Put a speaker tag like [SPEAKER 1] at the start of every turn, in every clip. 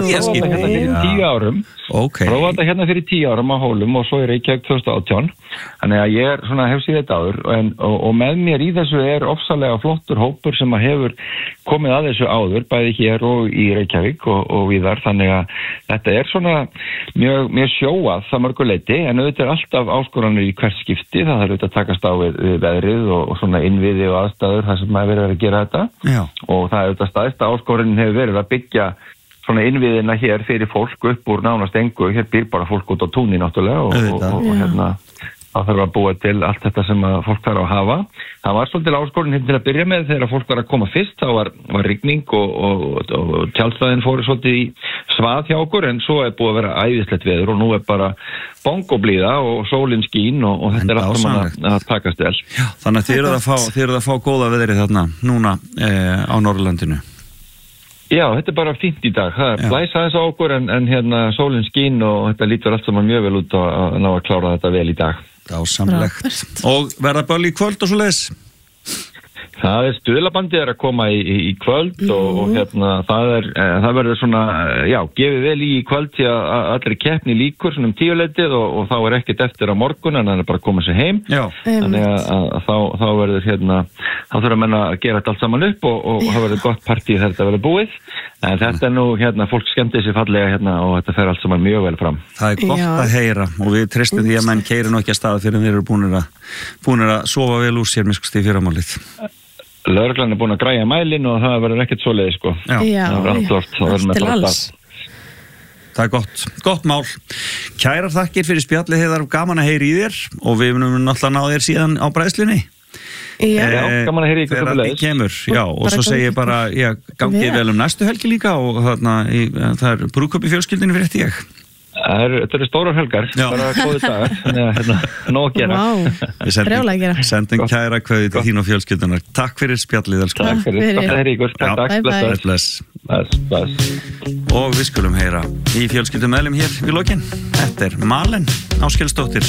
[SPEAKER 1] þetta hérna fyrir 10 árum.
[SPEAKER 2] Okay.
[SPEAKER 1] Prófaði þetta hérna fyrir 10 árum á Hólum og svo í Reykjavík 2018. Þannig að ég er svona hef séð þetta áður og með mér í þessu er ofsalega flottur hópur sem að hefur komið að þessu áður, bæði hér og í Reykjavík og víðar. Þannig að þetta er svona mjög sjóað það mörgu leyti, en auðvitað er alltaf áskoranir í hvert skipti. Það þarf auðvitað að takast á við veðrið og svona innviði og aðstæður þar sem maður verið að gera þetta.
[SPEAKER 2] Já.
[SPEAKER 1] Og það er auðvitað stærsta áskorunin hefur verið að byggja svona innviðina hér fyrir fólk upp úr nánast engu. Hér býr bara fólk út á túni náttúrulega og hérna það þarf að búa til allt þetta sem fólk þarf að hafa. Það var svolítið áskorun til að byrja með þegar fólk var að koma fyrst. Þá var rigning og tjaldstæðin fóru svolítið í svað hjá okkur, en svo er búið að vera æðislegt veður og nú er bara bongoblíða og sólin skín og þetta er allt saman að takast vel.
[SPEAKER 2] Já, þannig að þið eruð að fá góða veðrið þarna núna á Norðurlandinu.
[SPEAKER 1] Já, þetta er bara fínt í dag. Það er blæs aðeins á okkur en hérna sólin skín og þetta lítur allt saman mjög vel út að ná að klára þetta vel í dag.
[SPEAKER 2] Dásamlegt. Og verða böll í kvöld og svo leiðis?
[SPEAKER 1] Það er stuðlabandið að koma í kvöld og hérna það verður svona, gefið vel í kvöld því að allir keppni líkur svona 10-leytið og þá er ekkert eftir á morgun en það er bara að koma sér heim. Já. Þannig að þá verður þá þurfa menn að gera þetta allt saman upp og það verður gott partí þegar þetta verður búið. En þetta er nú fólk skemmtir sér fallega og þetta fer allt saman mjög vel fram.
[SPEAKER 2] Það er gott að heyra og við treystum því að menn keyri nú ekki að staða fyrir við erum búnir að sofa vel úr sér miskust í fyrramálið.
[SPEAKER 1] Lögreglan er búin að græja mælin og það verður ekkert svoleiðis sko.
[SPEAKER 2] Já.
[SPEAKER 1] Það verður allt
[SPEAKER 3] til alls.
[SPEAKER 2] Það er gott mál. Kærar þakkir fyrir spjallið, Heiðar, gaman að heyra í þér og við munum náttúrulega ná þér síðan á bræðslunni.
[SPEAKER 1] Já, gaman að heyra í
[SPEAKER 2] þegar það kemur. Já, og svo segi ég bara, gangið vel næstu helgi líka og það er brúðkaup í fjölskyldunni fyrir eftir ég.
[SPEAKER 1] Þetta eru stórar helgar, bara góði dagar, nóg að gera.
[SPEAKER 3] Brjálega að gera.
[SPEAKER 2] Sendum kæra kveðið til þín og fjölskyldunar. Takk fyrir spjallið, elsku.
[SPEAKER 1] Takk fyrir, gott að heyra ykkur. Takk, bless.
[SPEAKER 2] Og við skulum heyra í fjölskyldumeðlum hér við lokin. Þetta er Malen Áskelsdóttir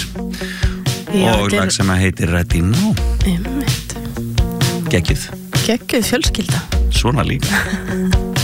[SPEAKER 2] og lag sem heitir Ready Now. Geggjuð
[SPEAKER 3] Geggjuð fjölskylda.
[SPEAKER 2] Svona líka.